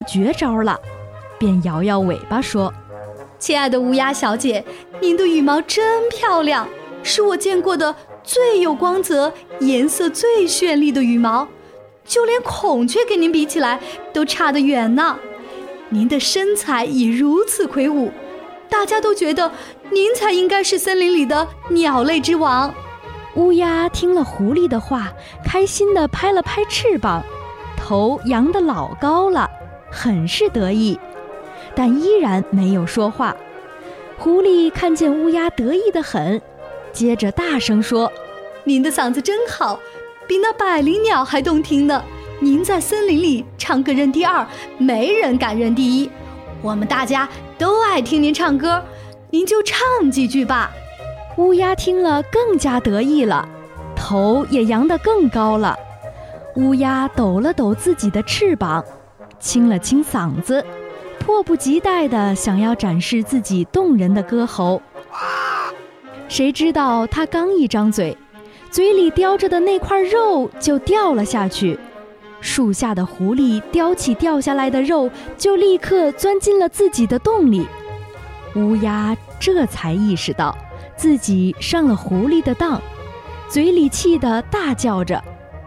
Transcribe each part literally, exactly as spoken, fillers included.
绝招了，便摇摇尾巴说： 亲爱的乌鸦小姐，您的羽毛真漂亮，是我见过的最有光泽、颜色最绚丽的羽毛，就连孔雀跟您比起来都差得远呢。您的身材已如此魁梧，大家都觉得您才应该是森林里的鸟类之王。 乌鸦听了狐狸的话，开心地拍了拍翅膀，头扬得老高了，很是得意，但依然没有说话。狐狸看见乌鸦得意得很，接着大声说： 您的嗓子真好，比那百灵鸟还动听呢。您在森林里唱歌认第二，没人敢认第一，我们大家都爱听您唱歌，您就唱几句吧。 乌鸦听了更加得意了，头也扬得更高了。乌鸦抖了抖自己的翅膀，清了清嗓子，迫不及待地想要展示自己动人的歌喉。谁知道他刚一张嘴，嘴里叼着的那块肉就掉了下去，树下的狐狸叼起掉下来的肉，就立刻钻进了自己的洞里。乌鸦这才意识到自己上了狐狸的当，嘴里气得大叫着：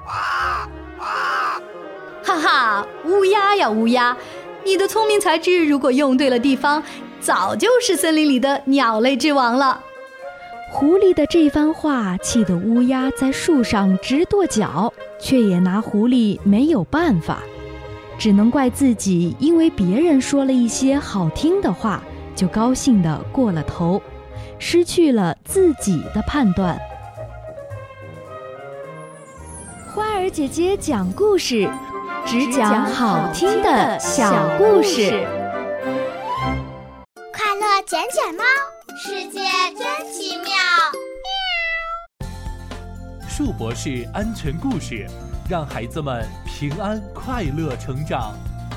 哈哈，乌鸦呀乌鸦，你的聪明才智如果用对了地方，早就是森林里的鸟类之王了。 狐狸的这番话气得乌鸦在树上直跺脚，却也拿狐狸没有办法，只能怪自己因为别人说了一些好听的话，就高兴地过了头，失去了自己的判断。花儿姐姐讲故事，只讲好听的小故事。 快乐捡捡猫，世界真奇妙。 树博士安全故事，让孩子们平安快乐成长。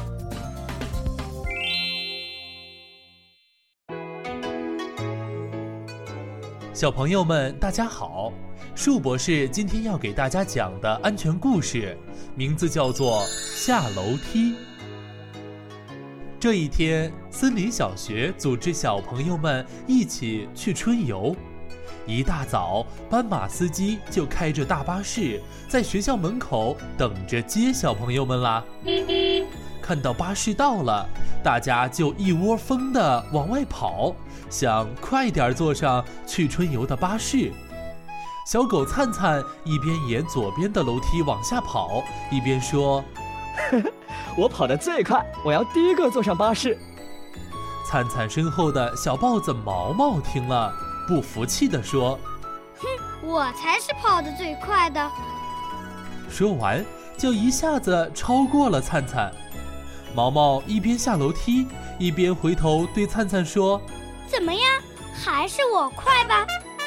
小朋友们大家好，树博士今天要给大家讲的安全故事名字叫做下楼梯。这一天，森林小学组织小朋友们一起去春游。一大早，斑马司机就开着大巴士在学校门口等着接小朋友们啦。看到巴士到了，大家就一窝蜂地往外跑，想快点坐上去春游的巴士。小狗灿灿一边沿左边的楼梯往下跑，一边说： 我跑得最快，我要第一个坐上巴士。 灿灿身后的小豹子毛毛听了，不服气地说： 哼，我才是跑得最快的。 说完就一下子超过了灿灿。毛毛一边下楼梯，一边回头对灿灿说： 怎么样，还是我快吧？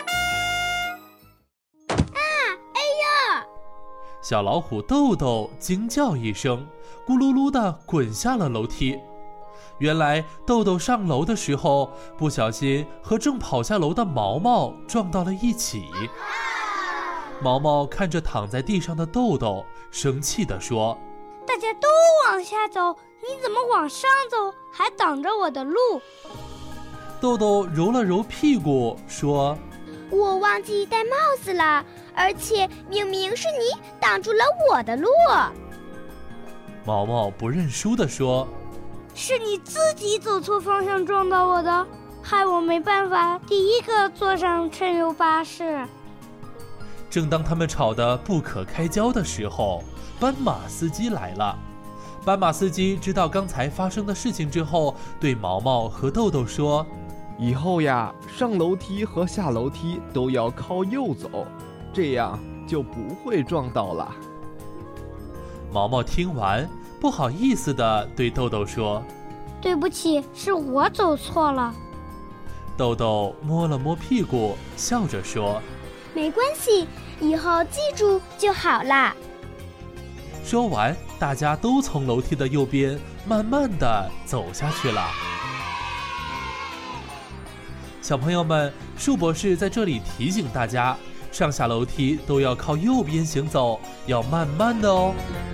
啊，哎呀！ 小老虎豆豆惊叫一声，咕噜噜地滚下了楼梯。原来豆豆上楼的时候，不小心和正跑下楼的毛毛撞到了一起。毛毛看着躺在地上的豆豆，生气地说： 大家都往下走，你怎么往上走，还挡着我的路？ 豆豆揉了揉屁股说： 我忘记戴帽子了，而且明明是你挡住了我的路。 毛毛不认输地说： 是你自己走错方向撞到我的，害我没办法第一个坐上春游巴士。 正当他们吵得不可开交的时候，斑马司机来了。斑马司机知道刚才发生的事情之后，对毛毛和豆豆说： 以后呀，上楼梯和下楼梯都要靠右走，这样就不会撞到了。 毛毛听完，不好意思地对豆豆说： 对不起，是我走错了。 豆豆摸了摸屁股，笑着说： 没关系，以后记住就好啦。 说完，大家都从楼梯的右边慢慢地走下去了。小朋友们，树博士在这里提醒大家，上下楼梯都要靠右边行走，要慢慢的哦。